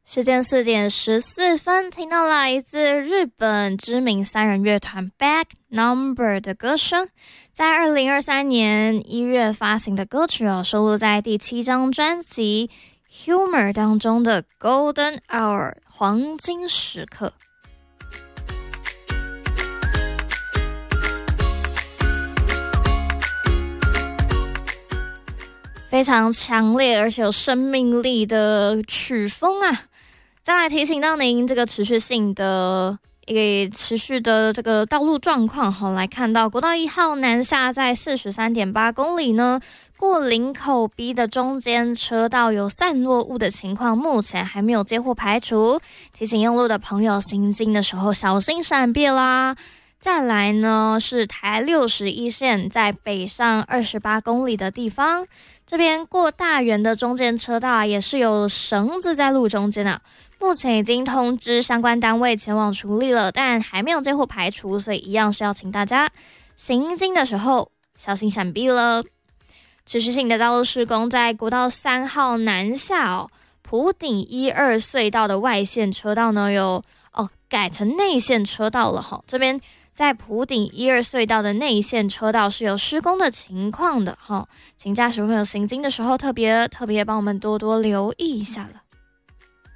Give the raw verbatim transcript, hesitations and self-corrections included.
时间四点十四分，听到来自日本知名三人乐团 Back Number 的歌声，在二零二三年一月发行的歌曲哦，收录在第七张专辑 Humor 当中的 Golden Hour 黄金时刻。非常强烈而且有生命力的曲风啊！再来提醒到您这个持续性的一个持续的这个道路状况，好，来看到国道一号南下在 四十三点八公里呢，过林口 B 的中间车道有散落物的情况，目前还没有接获排除，提醒用路的朋友行经的时候小心闪避啦。再来呢是台六十一线在北上二十八公里的地方，这边过大园的中间车道啊，也是有绳子在路中间啊，目前已经通知相关单位前往处理了，但还没有接获排除，所以一样是要请大家行经的时候小心闪避了。持续性的道路施工在国道三号南下哦，埔顶一二隧道的外线车道呢有哦改成内线车道了哈，这边在埔顶一二隧道的内线车道是有施工的情况的哈，请驾驶朋友行经的时候特别特别帮我们多多留意一下了。